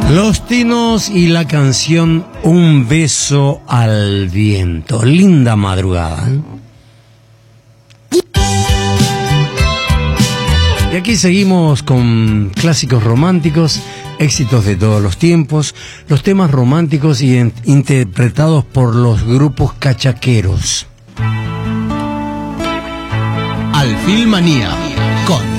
Los Tinos y la canción Un beso al viento. Linda madrugada, ¿eh? Y aquí seguimos con clásicos románticos, éxitos de todos los tiempos, los temas románticos interpretados por los grupos cachaqueros. Alfil Manía con